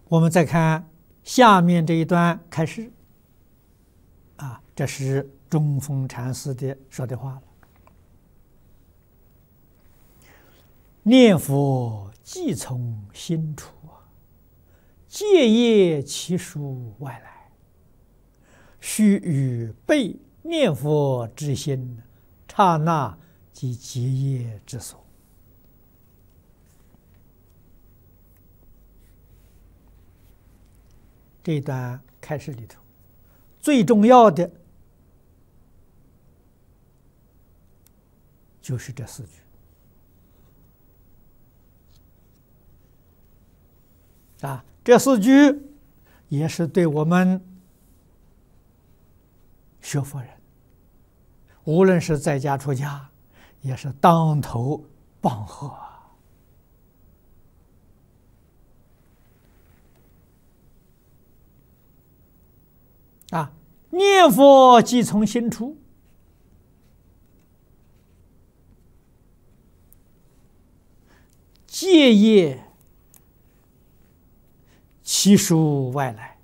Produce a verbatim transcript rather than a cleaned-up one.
我们再看下面这一段开始，啊，这是中峰禅师的说的话了。念佛即从心出，戒业其属外来，须与被念佛之心，刹那即结业之所。这一段开始里头，最重要的就是这四句。啊，这四句也是对我们学佛人，无论是在家出家，也是当头棒喝啊！念佛即从心出，戒业其属外来。